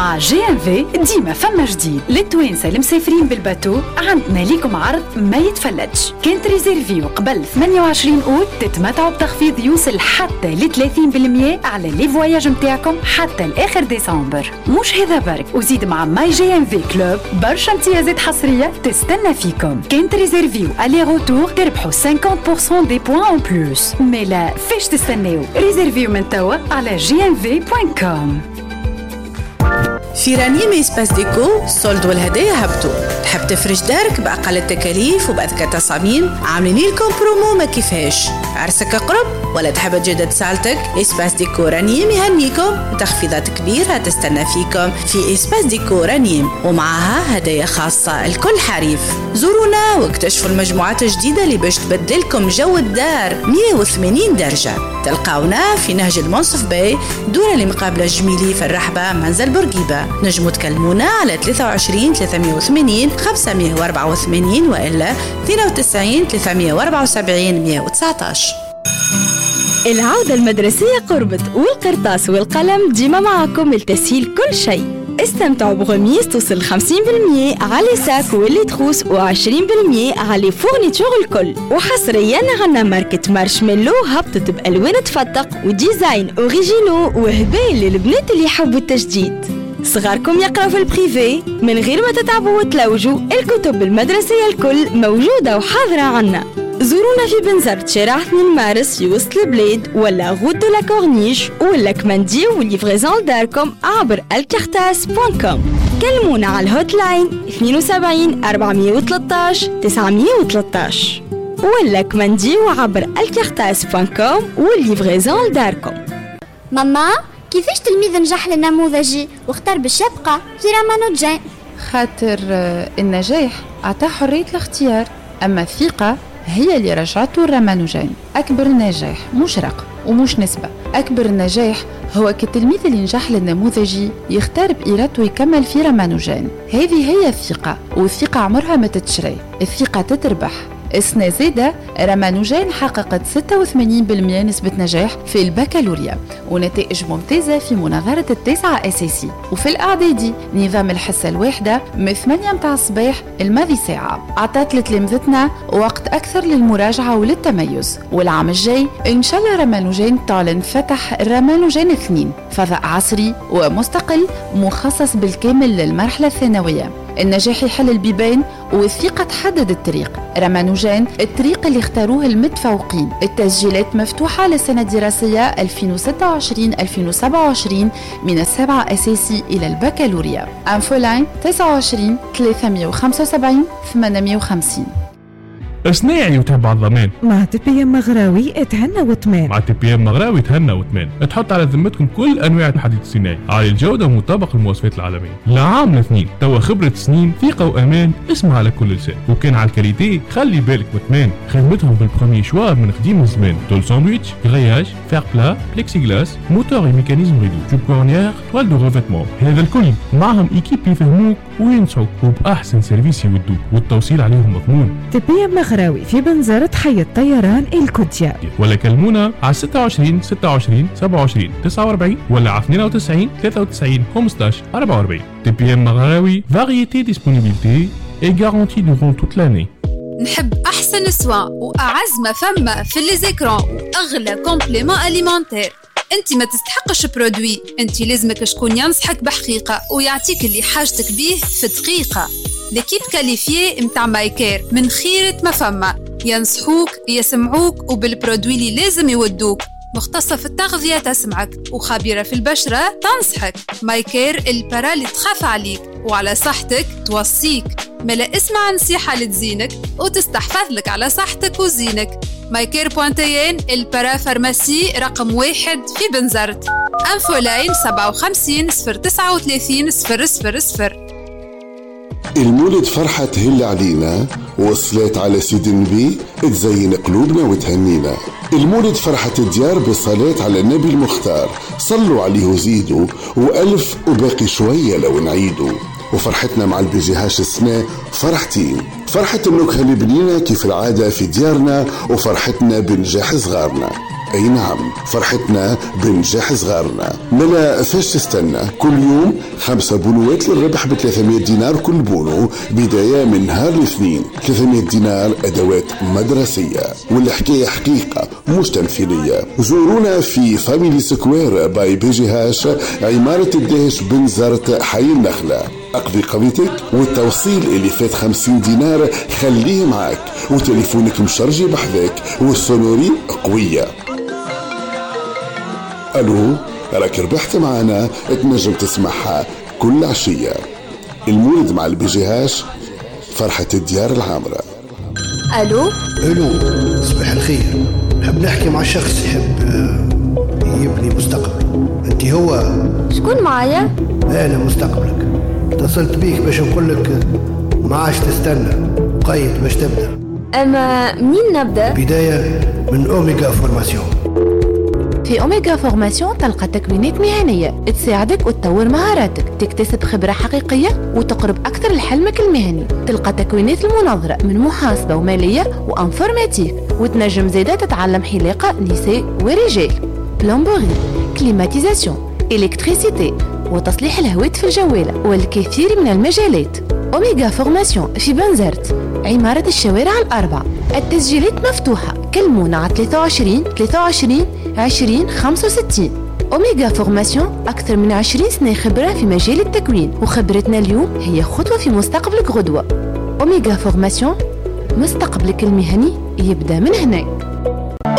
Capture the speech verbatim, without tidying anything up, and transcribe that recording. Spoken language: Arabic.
مع جي ان في ديما فما جديد. للتوانسة المسافرين بالباتو عندنا ليكم عرض ما يتفلتش. كان تريزيرفيو قبل ثمانية وعشرين أوت تتمتعوا بتخفيض يوصل حتى ل ثلاثين بالمية على لي فواياج متاعكم حتى لآخر ديسمبر. مش هذا برك، وزيد مع ماي جي ان في كلوب برشا امتيازات حصرية تستنى فيكم. كان تريزيرفيو الي روتور تربحوا خمسين بالمية دي بوان اون بلوس. ميلا فيش تستناو؟ ريزيرفيو من توا على جي ان في دوت كوم. في رنيم إسباس ديكو الصولد والهدايا هبطوا. تحب تفرش دارك بأقل التكاليف وبأذكى تصاميم؟ عاملين لكم برومو ما كيفاش. عرسك قرب ولا تحب تجدد سالتك؟ إسباس ديكو رنيم يهنيكم بتخفيضات كبيرة تستنى فيكم في إسباس ديكو رنيم، ومعها هدايا خاصة الكل حريف. زورونا واكتشفوا المجموعات الجديدة اللي باش تبدلكم جو الدار مية وثمانين درجة. تلقاونا في نهج المنصف باي دورة اللي مقابلة الجميلي في الرحبة منزل بورقيبة. نجموا تكلمونا على ثلاثة وعشرين ثلاثمية وثمانين خمسمية وأربعة وثمانين وإلا اثنين وتسعين ثلاثمية وأربعة وسبعين مية وتسعطاش. العودة المدرسية قربت، والقرطاس والقلم ديما معكم لتسهيل كل شيء. استمتعوا بغميس توصل خمسين بالمية على ساك واللي تخوص وعشرين بالمية على فورنيتور الكل. وحصريا عنا ماركة مارشميلو هبطت بألوان تفتق وديزاين أوريجينو وهبال للبنات اللي يحبوا التجديد. صغاركم يقرأوا في البريفي من غير ما تتعبوا وتلوجوا، الكتب المدرسية الكل موجودة وحاضرة عنا. زورونا في بنزرت شارع اثنين مارس في وسط البلاد، ولا غود دو لا كورنيش، ولا كمانديو والليفريزون لداركم عبر الكارتاس دوت كوم. كلمونا على الهوت لاين اثنين وسبعين أربعمية وثلاثطاش تسعمية وثلاثطاش، ولا كمانديو عبر الكارتاس دوت كوم والليفريزون لداركم. ماما كيفاش تلميذ نجح للنموذجي واختار باش يبقى في رامانوجان؟ خاطر النجاح عطاه حرية الاختيار، أما الثقة هي اللي رجعته الرامانوجان. أكبر نجاح مش رقم ومش نسبة، أكبر النجاح هو كالتلميذ اللي نجح للنموذجي يختار بإرادته يكمل في رامانوجان. هذه هي الثقة، والثقة عمرها ما تتشري، الثقة تتربح. السنة زادة رامانوجان حققت ستة وثمانين بالمية نسبة نجاح في البكالوريا ونتائج ممتازة في مناظرة التاسعة أساسي. وفي الإعدادي نظام الحصة الواحدة من ثمانية متاع الصباح الماضي ساعة عطات لتلامذتنا وقت أكثر للمراجعة وللتميز. والعام الجاي إن شاء الله رامانوجان تعلن فتح رامانوجان اثنين، فضاء عصري ومستقل مخصص بالكامل للمرحلة الثانوية. النجاح يحل البيبان والثقة تحدد الطريق. رامانوجان الطريق اللي اختاروه المتفوقين. التسجيلات مفتوحة للسنة الدراسية ألفين وستة وعشرين ألفين وسبعة وعشرين من السابعة أساسي إلى البكالوريا. أنفولاين تسعة وعشرين ثلاثمية وخمسة وسبعين ثمانمية وخمسين. اسنا يعني وتبع الضمان مع تي بي ام مغراوي اتهنى وطمان. مع تي بي ام مغراوي اتهنى وطمان. تحط على ذمتكم كل انواع الحديد الصناعي عالي الجوده ومطابق المواصفات العالميه. لعام الاثنين توا خبره سنين ثقه وامان اسمها على كل لسان. وكان على الكاليتي خلي بالك وطمان. خدمتهم بالبروميي شوار من قديم الزمان. تول ساندويتش غرياج فير بلا بليكسي غلاس موتور وميكانيزم ريدو جوب كورنيير توال دو ريفيتمون. هذا الكل معهم ايكيب يفهموك وينصحوك وباحسن سيرفيس يودوك والتوصيل عليهم مضمون. تي بي ام مغراوي في بنزرت حي الطيران الكوتيا، ولا كلمونا على ستة وعشرين ستة وعشرين سبعة وعشرين تسعة وأربعين ولا على اثنين وتسعين ثلاثة وتسعين خمسطاش أربعة وأربعين. تي بي ام مغراوي variété disponibilité et garantie durant toute l'année. نحب احسن سوا واعز ما فما في لي زيكران واغلى كومبليمون اليمونتير. انت ما تستحقش برودوي، انت لازمك شكون ينصحك بحقيقه ويعطيك اللي حاجتك بيه في دقيقه. ليكيب كاليفيي متاع مايكير من خيرة ما فما، ينصحوك يسمعوك وبالبرودوي اللي لازم يودوك. مختصة في التغذية تسمعك وخبيرة في البشرة تنصحك. مايكير البرا اللي تخاف عليك وعلى صحتك توصيك. ملا اسمع نصيحة لتزينك وتستحفظ لك على صحتك وزينك. مايكير بوانتين البرا فارماسي رقم واحد في بنزرت. أنفولاين سبعة وخمسين صفر تسعة وثلاثين صفر صفر صفر. المولد فرحة تهل علينا والصلاة على سيد النبي تزين قلوبنا وتهنينا. المولد فرحة الديار بالصلاة على النبي المختار، صلوا عليه وزيدوا وألف وباقي شوية لو نعيدوا. وفرحتنا مع البيجيهاش السنة فرحتين، فرحة النكهة اللي بنينا كيف العادة في ديارنا وفرحتنا بنجاح صغارنا. أي نعم، فرحتنا بنجاح صغارنا. ملا فاش تستنى؟ كل يوم خمسة بونوات للربح ب ثلاثمائة دينار كل بونو، بداية من نهار الاثنين. ثلاثمائة دينار أدوات مدرسية، والحكاية حقيقة مش تمثيلية. زورونا في فاميلي سكوير باي بي جي هاش، عمارة الدهش بن زرت حي النخلة. اقضي قضيتك والتوصيل اللي فات خمسين دينار خليه معاك، وتليفونك مشرجي بحذاك، والسونوري قوية. الو، راك ربحت معنا، تنجم تسمعها كل عشية. المولد مع البيجيهاش، فرحة الديار العامرة. الو الو، صباح الخير. نحب نحكي مع شخص يحب يبني مستقبل. انت هو؟ شكون معايا؟ انا مستقبلك. اتصلت بيك باش نقولك ما عادش تستنى، قيد باش تبدا. اما منين نبدا؟ بداية من اوميجا فورماسيون. في أوميجا فورماسيون تلقى تكوينات مهنية تساعدك وتطور مهاراتك، تكتسب خبرة حقيقية وتقرب أكثر لحلمك المهني. تلقى تكوينات المناظرة من محاسبة ومالية وأنفورماتيك، وتنجم زيادة تتعلم حلاقة نساء ورجال، بلومبوري، كليماتيزاسيون، إلكتريسيتي، وتصليح الهوات في الجوالة، والكثير من المجالات. أوميجا فورماسيون في بنزرت، عمارة الشوارع الأربع. التسجيلات مفتوحة، كلمونا على ثلاثة وعشرين ثلاثة وعشرين عشرين خمسة وستين. أوميجا فورماسيون، أكثر من عشرين سنة خبرة في مجال التكوين، وخبرتنا اليوم هي خطوة في مستقبلك غدوة. أوميجا فورماسيون، مستقبلك المهني يبدأ من هنا.